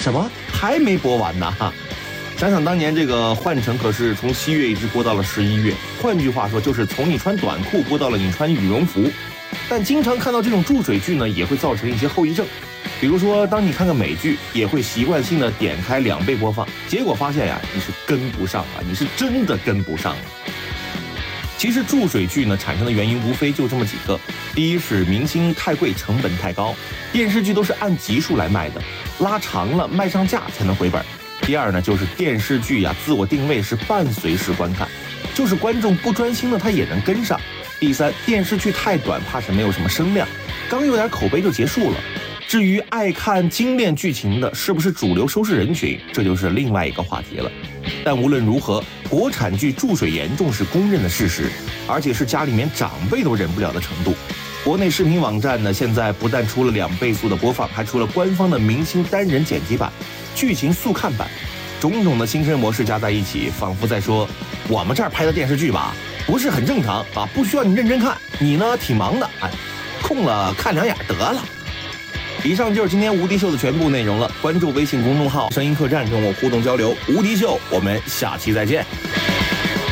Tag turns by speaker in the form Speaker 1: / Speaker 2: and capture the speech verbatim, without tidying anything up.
Speaker 1: 什么还没播完呢？哈，想想当年这个换乘可是从七月一直播到了十一月，换句话说就是从你穿短裤播到了你穿羽绒服。但经常看到这种注水剧呢，也会造成一些后遗症。比如说，当你看个美剧，也会习惯性的点开两倍播放，结果发现呀，你是跟不上啊，你是真的跟不上。其实注水剧呢产生的原因无非就这么几个：第一是明星太贵，成本太高，电视剧都是按集数来卖的，拉长了卖上价才能回本；第二呢就是电视剧呀自我定位是伴随式观看，就是观众不专心的他也能跟上；第三，电视剧太短，怕是没有什么声量，刚有点口碑就结束了。至于爱看精炼剧情的是不是主流收视人群，这就是另外一个话题了。但无论如何，国产剧注水严重是公认的事实，而且是家里面长辈都忍不了的程度。国内视频网站呢，现在不但出了两倍速的播放，还出了官方的明星单人剪辑版、剧情速看版，种种的新生模式加在一起，仿佛在说我们这儿拍的电视剧吧，不是很正常啊，不需要你认真看，你呢挺忙的，哎，空了看两眼得了。以上就是今天无敌秀的全部内容了，关注微信公众号声音客栈跟我互动交流。无敌秀，我们下期再见。